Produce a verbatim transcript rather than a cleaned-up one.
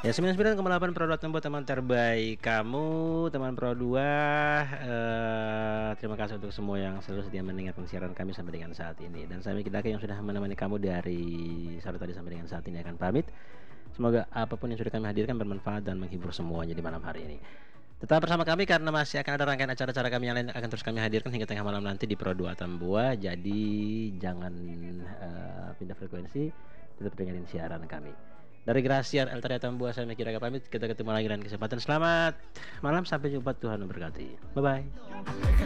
Ya sembilan puluh sembilan koma delapan Pro dua Tempo, teman terbaik kamu, teman Pro dua. eh, Terima kasih untuk semua yang selalu setia mendengarkan siaran kami sampai dengan saat ini. Dan saya Miki Daki yang sudah menemani kamu dari sore tadi sampai dengan saat ini akan pamit. Semoga apapun yang sudah kami hadirkan bermanfaat dan menghibur semuanya di malam hari ini. Tetap bersama kami karena masih akan ada rangkaian acara-acara kami yang lain akan terus kami hadirkan hingga tengah malam nanti di Pro dua Tambua. Jadi jangan eh, pindah frekuensi, tetap dengerin siaran kami. Dari Grasian El Tariata Tambua, saya Miki Daki pamit. Kita ketemu lagi dan kesempatan. Selamat malam, sampai jumpa, Tuhan memberkati. Bye bye.